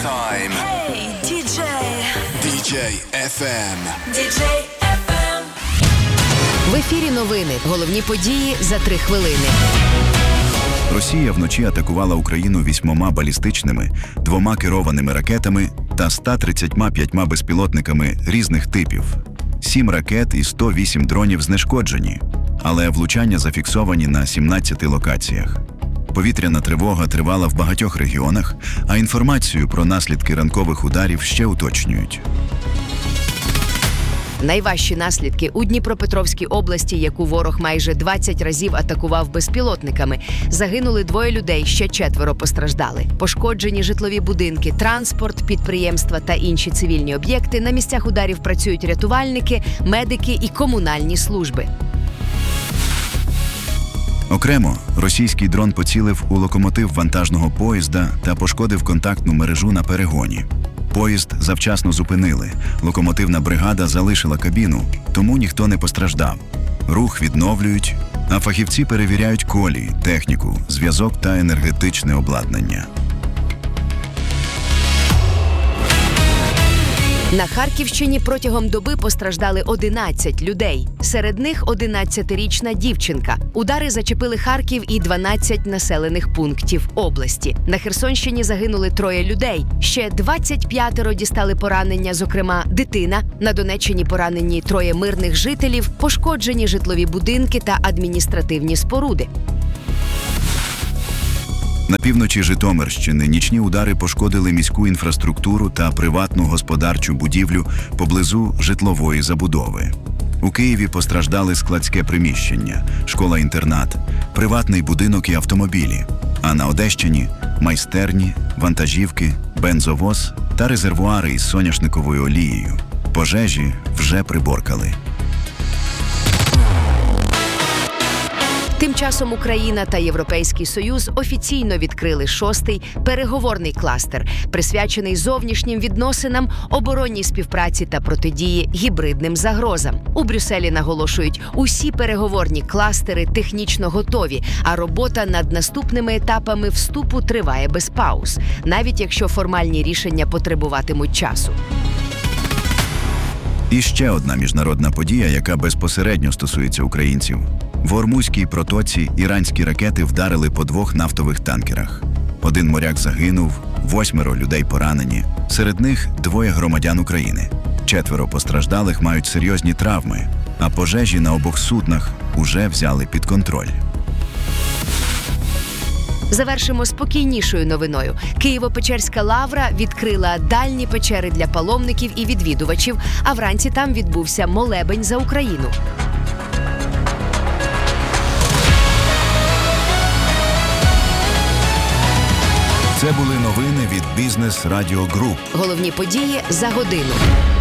time. Hey, DJ. DJ FM. DJ FM. В ефірі новини. Головні події за 3 хвилини. Росія вночі атакувала Україну 8 балістичними, 2 керованими ракетами та 135 безпілотниками різних типів. 7 ракет і 108 дронів знешкоджені, але влучання зафіксовані на 17 локаціях. Повітряна тривога тривала в багатьох регіонах, а інформацію про наслідки ранкових ударів ще уточнюють. Найважчі наслідки у Дніпропетровській області, яку ворог майже 20 разів атакував безпілотниками. Загинули 2 людей, ще 4 постраждали. Пошкоджені житлові будинки, транспорт, підприємства та інші цивільні об'єкти. На місцях ударів працюють рятувальники, медики і комунальні служби. Окремо, російський дрон поцілив у локомотив вантажного поїзда та пошкодив контактну мережу на перегоні. Поїзд завчасно зупинили, локомотивна бригада залишила кабіну, тому ніхто не постраждав. Рух відновлюють, а фахівці перевіряють колії, техніку, зв'язок та енергетичне обладнання. На Харківщині протягом доби постраждали 11 людей. Серед них 11-річна дівчинка. Удари зачепили Харків і 12 населених пунктів області. На Херсонщині загинули 3 людей. Ще 25 дістали поранення, зокрема дитина. На Донеччині поранені 3 мирних жителів, пошкоджені житлові будинки та адміністративні споруди. На півночі Житомирщини нічні удари пошкодили міську інфраструктуру та приватну господарчу будівлю поблизу житлової забудови. У Києві постраждали складське приміщення, школа-інтернат, приватний будинок і автомобілі. А на Одещині – майстерні, вантажівки, бензовоз та резервуари із соняшниковою олією. Пожежі вже приборкали. Тим часом Україна та Європейський Союз офіційно відкрили 6-й переговорний кластер, присвячений зовнішнім відносинам, оборонній співпраці та протидії гібридним загрозам. У Брюсселі наголошують, усі переговорні кластери технічно готові, а робота над наступними етапами вступу триває без пауз, навіть якщо формальні рішення потребуватимуть часу. І ще одна міжнародна подія, яка безпосередньо стосується українців. В Ормузькій протоці іранські ракети вдарили по 2 нафтових танкерах. 1 моряк загинув, 8 людей поранені. Серед них 2 громадян України. 4 постраждалих мають серйозні травми, а пожежі на обох суднах уже взяли під контроль. Завершимо спокійнішою новиною. Києво-Печерська лавра відкрила дальні печери для паломників і відвідувачів, а вранці там відбувся молебень за Україну. Це були новини від Бізнес Радіо Груп. Головні події за годину.